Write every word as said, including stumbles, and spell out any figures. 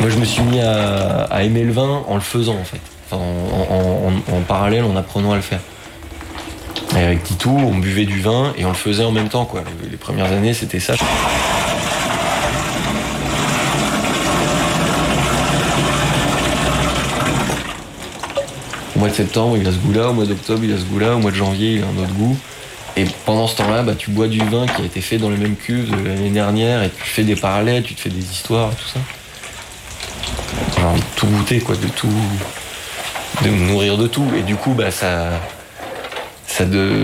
Moi, je me suis mis à, à aimer le vin en le faisant, en fait. Enfin, en, en, en, en parallèle, en apprenant à le faire. Et avec Titou, on buvait du vin et on le faisait en même temps, quoi. Les premières années, c'était ça. Au mois de septembre, il a ce goût-là. Au mois d'octobre, il a ce goût-là. Au mois de janvier, il a un autre goût. Et pendant ce temps-là, bah, tu bois du vin qui a été fait dans les mêmes cuves de l'année dernière et tu fais des parallèles, tu te fais des histoires et tout ça. J'ai envie de tout goûter, quoi, de tout, de me nourrir de tout. Et du coup, bah, ça, ça de,